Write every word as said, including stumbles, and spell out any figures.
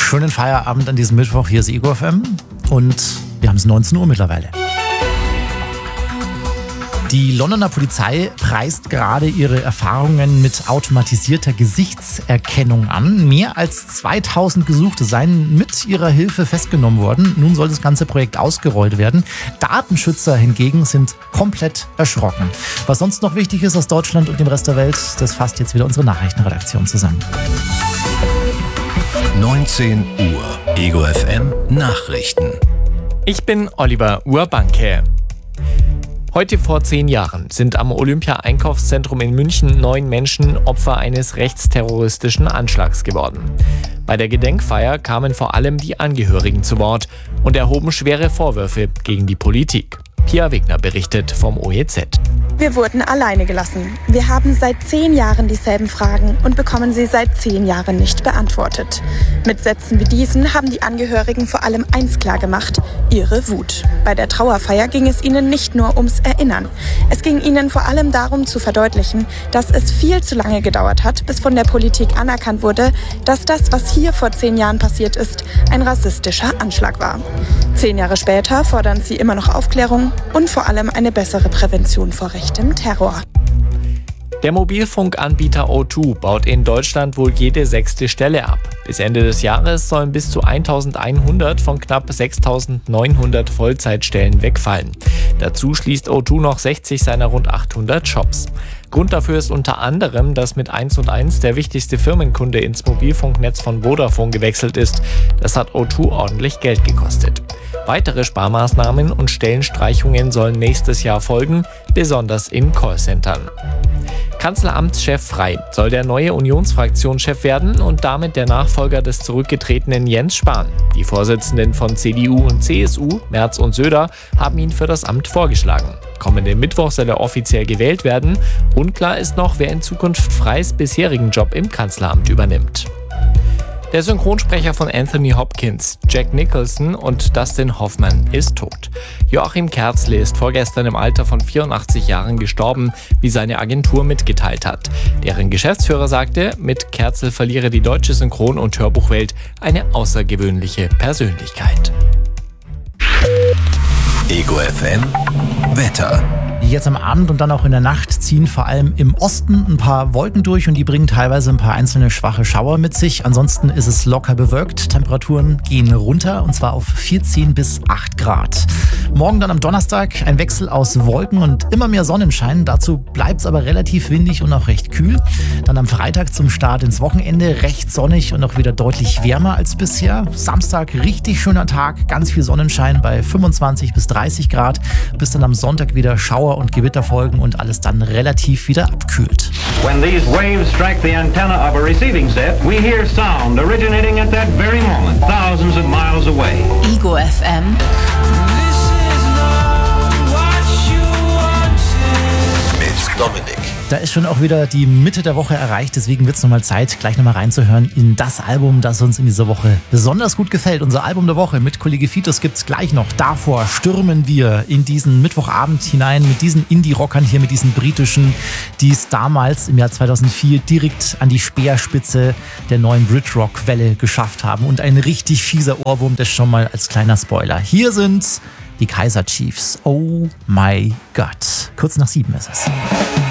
Schönen Feierabend an diesem Mittwoch. Hier ist Ego F M und wir haben es neunzehn Uhr mittlerweile. Die Londoner Polizei preist gerade ihre Erfahrungen mit automatisierter Gesichtserkennung an. Mehr als zweitausend Gesuchte seien mit ihrer Hilfe festgenommen worden. Nun soll das ganze Projekt ausgerollt werden. Datenschützer hingegen sind komplett erschrocken. Was sonst noch wichtig ist aus Deutschland und dem Rest der Welt, das fasst jetzt wieder unsere Nachrichtenredaktion zusammen. neunzehn Uhr. Ego F M Nachrichten. Ich bin Oliver Urbanke. Heute vor zehn Jahren sind am Olympia-Einkaufszentrum in München neun Menschen Opfer eines rechtsterroristischen Anschlags geworden. Bei der Gedenkfeier kamen vor allem die Angehörigen zu Wort und erhoben schwere Vorwürfe gegen die Politik. Pia Wegner berichtet vom O E Z. Wir wurden alleine gelassen. Wir haben seit zehn Jahren dieselben Fragen und bekommen sie seit zehn Jahren nicht beantwortet. Mit Sätzen wie diesen haben die Angehörigen vor allem eins klargemacht: ihre Wut. Bei der Trauerfeier ging es ihnen nicht nur ums Erinnern. Es ging ihnen vor allem darum zu verdeutlichen, dass es viel zu lange gedauert hat, bis von der Politik anerkannt wurde, dass das, was hier vor zehn Jahren passiert ist, ein rassistischer Anschlag war. Zehn Jahre später fordern sie immer noch Aufklärung und vor allem eine bessere Prävention vor rechtem Terror. Der Mobilfunkanbieter O zwei baut in Deutschland wohl jede sechste Stelle ab. Bis Ende des Jahres sollen bis zu eintausendeinhundert von knapp sechstausendneunhundert Vollzeitstellen wegfallen. Dazu schließt O zwei noch sechzig seiner rund achthundert Shops. Grund dafür ist unter anderem, dass mit eins und eins der wichtigste Firmenkunde ins Mobilfunknetz von Vodafone gewechselt ist. Das hat O zwei ordentlich Geld gekostet. Weitere Sparmaßnahmen und Stellenstreichungen sollen nächstes Jahr folgen, besonders in Callcentern. Kanzleramtschef Frey soll der neue Unionsfraktionschef werden und damit der Nachfolger des zurückgetretenen Jens Spahn. Die Vorsitzenden von C D U und C S U, Merz und Söder, haben ihn für das Amt vorgeschlagen. Kommenden Mittwoch soll er offiziell gewählt werden. Unklar ist noch, wer in Zukunft Freys bisherigen Job im Kanzleramt übernimmt. Der Synchronsprecher von Anthony Hopkins, Jack Nicholson und Dustin Hoffman ist tot. Joachim Kerzle ist vorgestern im Alter von vierundachtzig Jahren gestorben, wie seine Agentur mitgeteilt hat. Deren Geschäftsführer sagte, mit Kerzle verliere die deutsche Synchron- und Hörbuchwelt eine außergewöhnliche Persönlichkeit. Ego F M Wetter. Jetzt am Abend und dann auch in der Nacht ziehen vor allem im Osten ein paar Wolken durch und die bringen teilweise ein paar einzelne schwache Schauer mit sich. Ansonsten ist es locker bewölkt. Temperaturen gehen runter und zwar auf vierzehn bis acht Grad. Morgen dann am Donnerstag ein Wechsel aus Wolken und immer mehr Sonnenschein. Dazu bleibt es aber relativ windig und auch recht kühl. Dann am Freitag zum Start ins Wochenende recht sonnig und auch wieder deutlich wärmer als bisher. Samstag richtig schöner Tag, ganz viel Sonnenschein bei fünfundzwanzig bis dreißig Grad. Bis dann am Sonntag wieder Schauer und Gewitter folgen und alles dann relativ wieder abkühlt. When these waves strike the antenna of a receiving set, we hear sound originating at that very moment, thousands of miles away. Ego F M. Mit Dominik. Da ist schon auch wieder die Mitte der Woche erreicht, deswegen wird es nochmal Zeit, gleich nochmal reinzuhören in das Album, das uns in dieser Woche besonders gut gefällt. Unser Album der Woche mit Kollege Fitus gibt's gleich noch. Davor stürmen wir in diesen Mittwochabend hinein mit diesen Indie-Rockern hier, mit diesen britischen, die es damals im Jahr zweitausendvier direkt an die Speerspitze der neuen Brit-Rock-Welle geschafft haben. Und ein richtig fieser Ohrwurm, das schon mal als kleiner Spoiler. Hier sind die Kaiser Chiefs. Oh my God. Kurz nach sieben ist es.